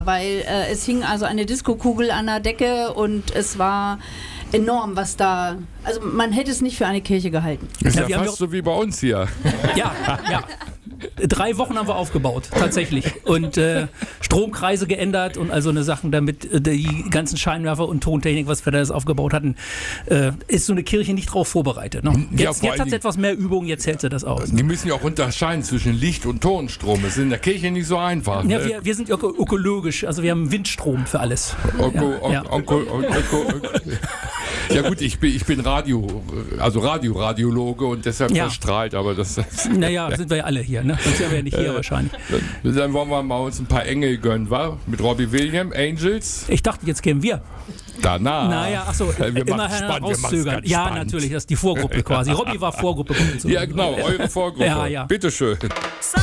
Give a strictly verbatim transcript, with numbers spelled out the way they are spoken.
Weil äh, es hing also eine Diskokugel an der Decke und es war enorm, was da... Also man hätte es nicht für eine Kirche gehalten. Ist ja, Ja, wir haben fast ja- so wie bei uns hier. Ja, ja. Drei Wochen haben wir aufgebaut, tatsächlich. Und äh, Stromkreise geändert und all so eine Sachen, damit äh, die ganzen Scheinwerfer und Tontechnik, was wir da jetzt aufgebaut hatten, äh, ist so eine Kirche nicht drauf vorbereitet. Ne? Ja, Jetzt, vor jetzt allen hat es Dingen- etwas mehr Übung, jetzt hält sie das aus. Die müssen ja auch unterscheiden zwischen Licht und Tonstrom. Das ist in der Kirche nicht so einfach. Ja, ne? wir, wir sind öko ökologisch, also wir haben Windstrom für alles. Onko, ja, ja. Onko, Onko, Onko. Ja gut, ich bin, ich bin Radio, also Radioradiologe und deshalb Ja. verstrahlt, aber das, das Naja, sind wir ja alle hier, ne? Sonst wären wir ja nicht hier wahrscheinlich. dann wollen wir mal uns ein paar Engel gönnen, wa? Mit Robbie Williams, Angels, Ich dachte, jetzt kämen wir. danach. Naja, achso, wir machen immer spannend, wir machen's rauszögern. ganz Ja, spannend. natürlich, das ist die Vorgruppe quasi. Robbie war Vorgruppe. Ja genau, eure Vorgruppe. Ja, ja. Bitteschön.